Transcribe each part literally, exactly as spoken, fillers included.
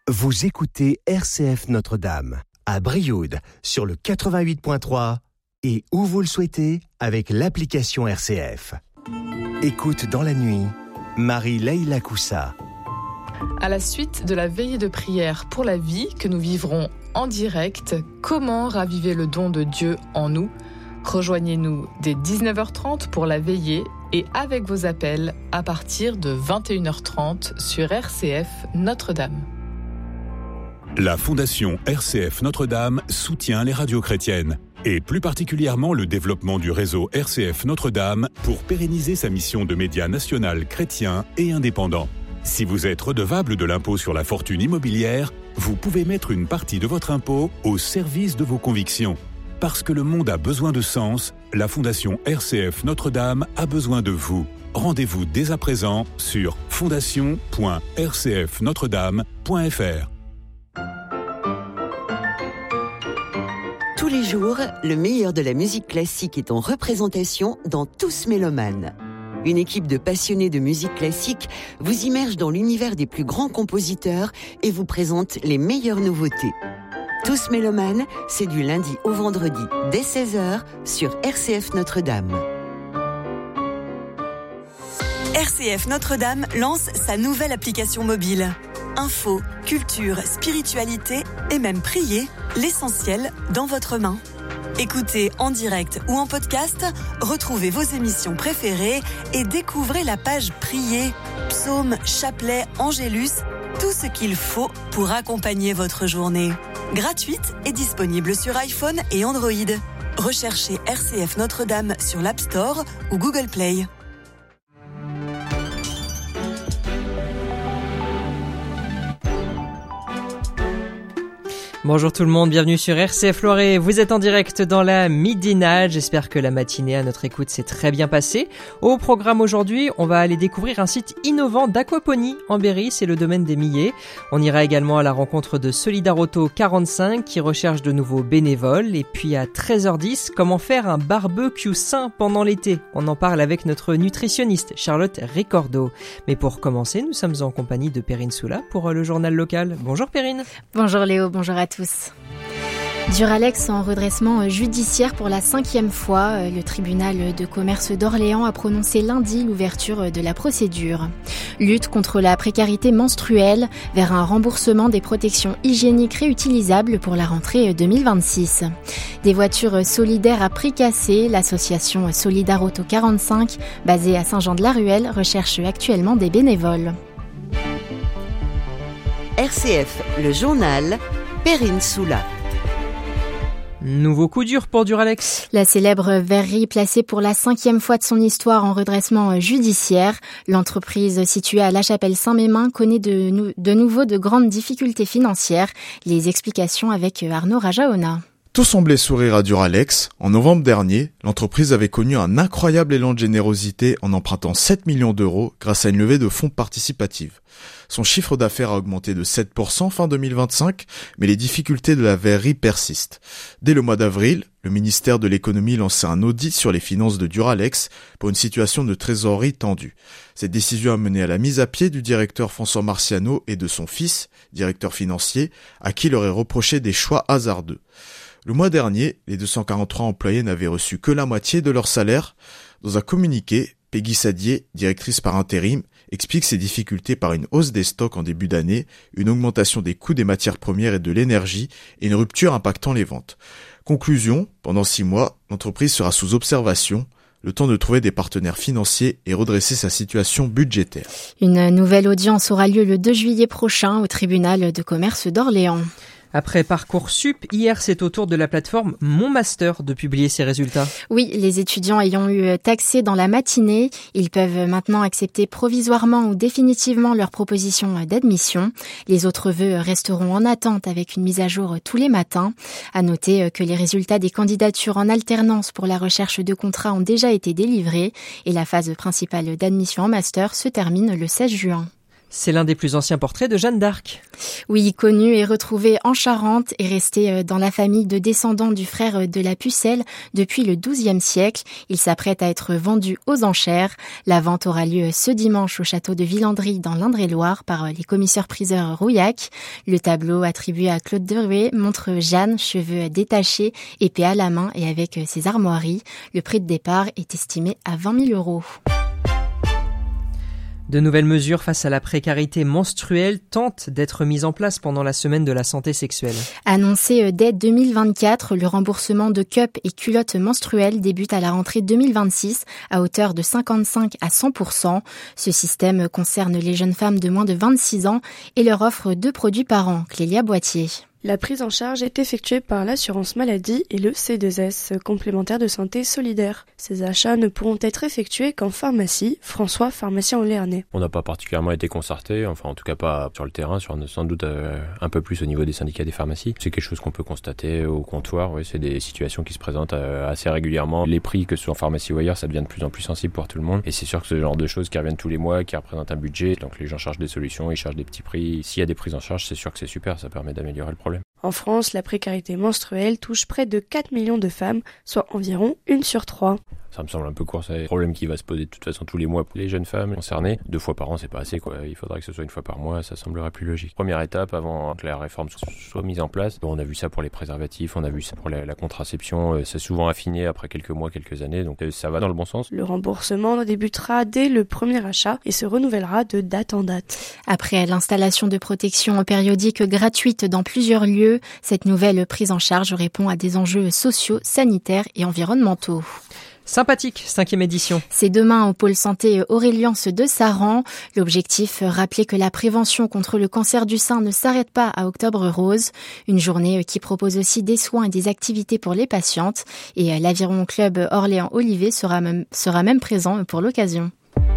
Vous écoutez R C F Notre-Dame, à Brioude, sur le quatre-vingt-huit point trois et où vous le souhaitez, avec l'application R C F. Écoute dans la nuit, Marie-Leila Coussa. À la suite de la veillée de prière pour la vie que nous vivrons en direct, comment raviver le don de Dieu en nous ? Rejoignez-nous dès dix-neuf heures trente pour la veillée et avec vos appels à partir de vingt et une heures trente sur R C F Notre-Dame. La Fondation R C F Notre-Dame soutient les radios chrétiennes et plus particulièrement le développement du réseau R C F Notre-Dame pour pérenniser sa mission de média national chrétien et indépendant. Si vous êtes redevable de l'impôt sur la fortune immobilière, vous pouvez mettre une partie de votre impôt au service de vos convictions. Parce que le monde a besoin de sens, la Fondation R C F Notre-Dame a besoin de vous. Rendez-vous dès à présent sur fondation point r c f notre dame point f r. Tous les jours, le meilleur de la musique classique est en représentation dans Tous Mélomanes. Une équipe de passionnés de musique classique vous immerge dans l'univers des plus grands compositeurs et vous présente les meilleures nouveautés. Tous Mélomanes, c'est du lundi au vendredi dès seize heures sur R C F Notre-Dame. R C F Notre-Dame lance sa nouvelle application mobile. Info, culture, spiritualité et même prier, l'essentiel dans votre main. Écoutez en direct ou en podcast, retrouvez vos émissions préférées et découvrez la page Prier, psaumes, chapelets, angélus, tout ce qu'il faut pour accompagner votre journée. Gratuite et disponible sur iPhone et Android. Recherchez R C F Notre-Dame sur l'App Store ou Google Play. Bonjour tout le monde, bienvenue sur R C F Loiret. Vous êtes en direct dans la midinale. J'espère que la matinée à notre écoute s'est très bien passée. Au programme aujourd'hui, on va aller découvrir un site innovant d'aquaponie en Berry, c'est le domaine des Millets. On ira également à la rencontre de Solidarauto quarante-cinq qui recherche de nouveaux bénévoles. Et puis à treize heures dix, comment faire un barbecue sain pendant l'été. On en parle avec notre nutritionniste Charlotte Ricordo. Mais pour commencer, nous sommes en compagnie de Perrine Soula pour le journal local. Bonjour Perrine. Bonjour Léo, bonjour à tous. Duralex en redressement judiciaire pour la cinquième fois. Le tribunal de commerce d'Orléans a prononcé lundi l'ouverture de la procédure. Lutte contre la précarité menstruelle vers un remboursement des protections hygiéniques réutilisables pour la rentrée deux mille vingt-six. Des voitures solidaires à prix cassé. L'association Solidarauto quarante-cinq, basée à Saint-Jean-de-la-Ruelle, recherche actuellement des bénévoles. R C F, le journal, Perrine Soula. Nouveau coup dur pour Duralex. La célèbre verrerie placée pour la cinquième fois de son histoire en redressement judiciaire. L'entreprise située à La Chapelle-Saint-Mémin connaît de, nou- de nouveau de grandes difficultés financières. Les explications avec Arnaud Rajaona. Tout semblait sourire à Duralex. En novembre dernier, l'entreprise avait connu un incroyable élan de générosité en empruntant sept millions d'euros grâce à une levée de fonds participative. Son chiffre d'affaires a augmenté de sept pour cent fin deux mille vingt-cinq, mais les difficultés de la verrerie persistent. Dès le mois d'avril, le ministère de l'économie lançait un audit sur les finances de Duralex pour une situation de trésorerie tendue. Cette décision a mené à la mise à pied du directeur François Marciano et de son fils, directeur financier, à qui il aurait reproché des choix hasardeux. Le mois dernier, les deux cent quarante-trois employés n'avaient reçu que la moitié de leur salaire. Dans un communiqué, Peggy Sadier, directrice par intérim, explique ces difficultés par une hausse des stocks en début d'année, une augmentation des coûts des matières premières et de l'énergie et une rupture impactant les ventes. Conclusion, pendant six mois, l'entreprise sera sous observation, le temps de trouver des partenaires financiers et redresser sa situation budgétaire. Une nouvelle audience aura lieu le deux juillet prochain au tribunal de commerce d'Orléans. Après Parcoursup, hier c'est au tour de la plateforme Mon Master de publier ses résultats. Oui, les étudiants ayant eu accès dans la matinée, ils peuvent maintenant accepter provisoirement ou définitivement leur proposition d'admission. Les autres vœux resteront en attente avec une mise à jour tous les matins. À noter que les résultats des candidatures en alternance pour la recherche de contrats ont déjà été délivrés et la phase principale d'admission en master se termine le seize juin. C'est l'un des plus anciens portraits de Jeanne d'Arc. Oui, connu et retrouvé en Charente et resté dans la famille de descendants du frère de la Pucelle depuis le douzième siècle. Il s'apprête à être vendu aux enchères. La vente aura lieu ce dimanche au château de Villandry dans l'Indre-et-Loire par les commissaires-priseurs Rouillac. Le tableau attribué à Claude Derouet montre Jeanne, cheveux détachés, épée à la main et avec ses armoiries. Le prix de départ est estimé à vingt mille euros. De nouvelles mesures face à la précarité menstruelle tentent d'être mises en place pendant la semaine de la santé sexuelle. Annoncé dès deux mille vingt-quatre, le remboursement de cups et culottes menstruelles débute à la rentrée deux mille vingt-six à hauteur de cinquante-cinq à cent pour cent. Ce système concerne les jeunes femmes de moins de vingt-six ans et leur offre deux produits par an. Clélia Boitier. La prise en charge est effectuée par l'assurance maladie et le C deux S, complémentaire de santé solidaire. Ces achats ne pourront être effectués qu'en pharmacie. François, pharmacien au Léernais. On n'a pas particulièrement été concerté, enfin en tout cas pas sur le terrain, sur sans doute euh, un peu plus au niveau des syndicats des pharmacies. C'est quelque chose qu'on peut constater au comptoir, oui, c'est des situations qui se présentent euh, assez régulièrement. Les prix, que ce soit en pharmacie ou ailleurs, ça devient de plus en plus sensible pour tout le monde. Et c'est sûr que ce genre de choses qui reviennent tous les mois, qui représentent un budget, donc les gens chargent des solutions, ils chargent des petits prix. S'il y a des prises en charge, c'est sûr que c'est super, ça permet d'améliorer le problème. En France, la précarité menstruelle touche près de quatre millions de femmes, soit environ une sur trois. Ça me semble un peu court, c'est un problème qui va se poser de toute façon tous les mois pour les jeunes femmes concernées. Deux fois par an, c'est pas assez, quoi. Il faudrait que ce soit une fois par mois, ça semblerait plus logique. Première étape avant que la réforme soit mise en place. On a vu ça pour les préservatifs, on a vu ça pour la, la contraception. C'est souvent affiné après quelques mois, quelques années, donc ça va dans le bon sens. Le remboursement débutera dès le premier achat et se renouvellera de date en date. Après l'installation de protection périodique gratuite dans plusieurs lieux, cette nouvelle prise en charge répond à des enjeux sociaux, sanitaires et environnementaux. Sympathique, cinquième édition. C'est demain au pôle santé Aureliance de Saran. L'objectif, rappeler que la prévention contre le cancer du sein ne s'arrête pas à Octobre Rose. Une journée qui propose aussi des soins et des activités pour les patientes. Et l'Aviron Club Orléans-Olivet sera même, sera même présent pour l'occasion.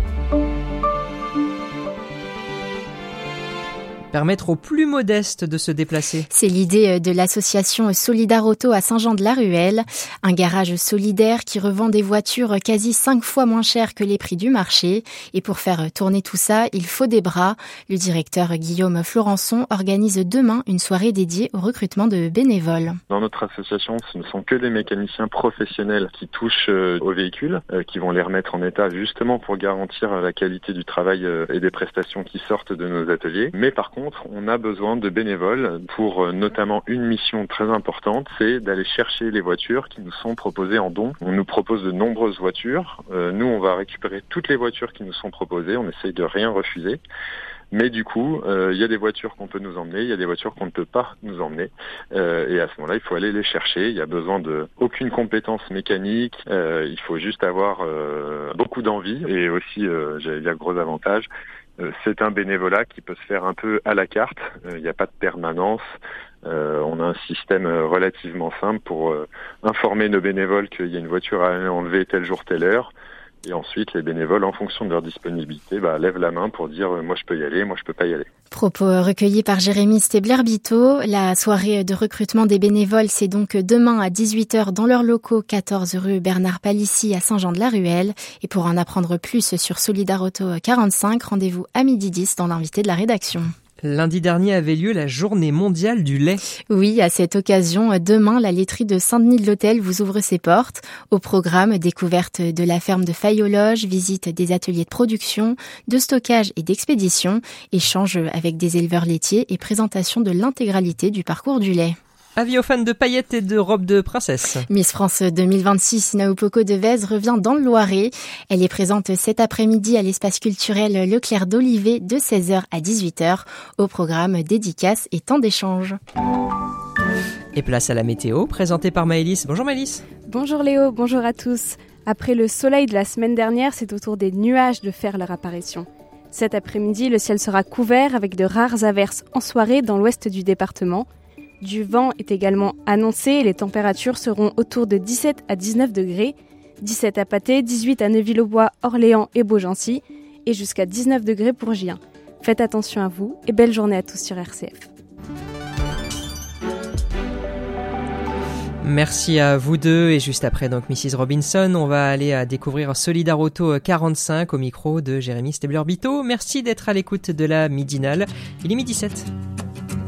Permettre aux plus modestes de se déplacer. C'est l'idée de l'association Solidar Auto à Saint-Jean-de-la-Ruelle. Un garage solidaire qui revend des voitures quasi cinq fois moins chères que les prix du marché. Et pour faire tourner tout ça, il faut des bras. Le directeur Guillaume Florençon organise demain une soirée dédiée au recrutement de bénévoles. Dans notre association, ce ne sont que des mécaniciens professionnels qui touchent aux véhicules, qui vont les remettre en état justement pour garantir la qualité du travail et des prestations qui sortent de nos ateliers. Mais par contre, on a besoin de bénévoles pour notamment une mission très importante, c'est d'aller chercher les voitures qui nous sont proposées en don. On nous propose de nombreuses voitures. Euh, nous, on va récupérer toutes les voitures qui nous sont proposées. On essaye de rien refuser. Mais du coup, il euh, y a des voitures qu'on peut nous emmener, il y a des voitures qu'on ne peut pas nous emmener. Euh, et à ce moment-là, il faut aller les chercher. Il y a besoin de aucune compétence mécanique. Euh, il faut juste avoir euh, beaucoup d'envie. Et aussi, euh, j'allais dire, gros avantage, euh, c'est un bénévolat qui peut se faire un peu à la carte. Il n'y a pas de permanence. Euh, on a un système relativement simple pour euh, informer nos bénévoles qu'il y a une voiture à enlever tel jour, telle heure. Et ensuite, les bénévoles, en fonction de leur disponibilité, bah, lèvent la main pour dire euh, « moi je peux y aller, moi je peux pas y aller ». Propos recueillis par Jérémy Stebler-Bito. La soirée de recrutement des bénévoles, c'est donc demain à dix-huit heures dans leurs locaux, quatorze rue Bernard Palissy à Saint-Jean-de-la-Ruelle. Et pour en apprendre plus sur Solidar Auto quarante-cinq, rendez-vous à midi dix dans l'invité de la rédaction. Lundi dernier avait lieu la journée mondiale du lait. Oui, à cette occasion, demain, la laiterie de Saint-Denis-de-l'Hôtel vous ouvre ses portes. Au programme, découverte de la ferme de Fayologe, visite des ateliers de production, de stockage et d'expédition, échange avec des éleveurs laitiers et présentation de l'intégralité du parcours du lait. Avis aux fans de paillettes et de robes de princesse. Miss France deux mille vingt-six, Naupoko Devez revient dans le Loiret. Elle est présente cet après-midi à l'espace culturel Leclerc d'Olivet de seize heures à dix-huit heures. Au programme dédicaces et temps d'échange. Et place à la météo, présentée par Maëlys. Bonjour Maëlys. Bonjour Léo, bonjour à tous. Après le soleil de la semaine dernière, c'est au tour des nuages de faire leur apparition. Cet après-midi, le ciel sera couvert avec de rares averses en soirée dans l'ouest du département. Du vent est également annoncé et les températures seront autour de dix-sept à dix-neuf degrés, dix-sept à Patay, dix-huit à Neuville-aux-Bois, Orléans et Beaugency et jusqu'à dix-neuf degrés pour Gien. Faites attention à vous et belle journée à tous sur R C F. Merci à vous deux. Et juste après donc Missus Robinson, on va aller à découvrir Solidar Auto quarante-cinq au micro de Jérémy Stabler-Bito. Merci d'être à l'écoute de la Midinale. Il est midi sept.